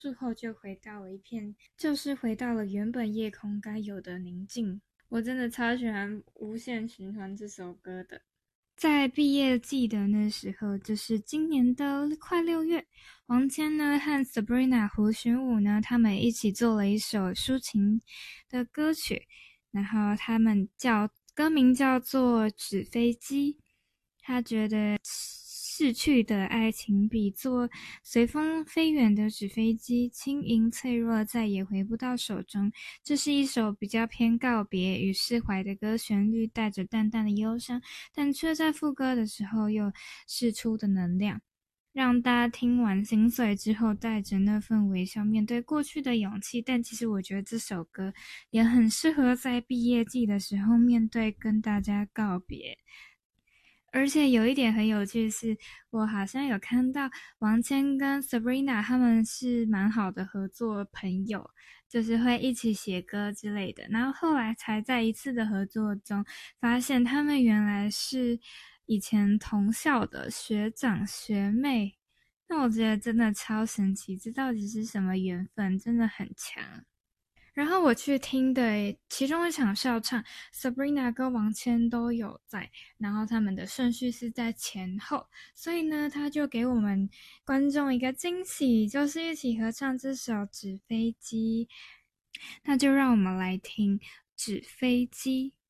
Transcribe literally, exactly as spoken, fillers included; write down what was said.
之后就回到了一片，就是回到了原本夜空该有的宁静。我真的超喜欢《无限循环》这首歌的。在毕业季的那时候，就是今年的快六月，王谦呢和 Sabrina 胡寻武呢，他们一起做了一首抒情的歌曲，然后他们叫歌名叫做《纸飞机》。他觉得逝去的爱情比作随风飞远的纸飞机，轻盈脆弱，再也回不到手中。这是一首比较偏告别与释怀的歌，旋律带着淡淡的忧伤，但却在副歌的时候又释出的能量，让大家听完心碎之后带着那份微笑面对过去的勇气。但其实我觉得这首歌也很适合在毕业季的时候面对跟大家告别。而且有一点很有趣的是，我好像有看到王谦跟 Sabrina 他们是蛮好的合作朋友，就是会一起写歌之类的。然后后来才在一次的合作中发现他们原来是以前同校的学长学妹。那我觉得真的超神奇，这到底是什么缘分，真的很强。然后我去听的其中一场校唱 Sabrina 跟王谦都有在，然后他们的顺序是在前后，所以呢他就给我们观众一个惊喜，就是一起合唱这首《纸飞机》。那就让我们来听《纸飞机》。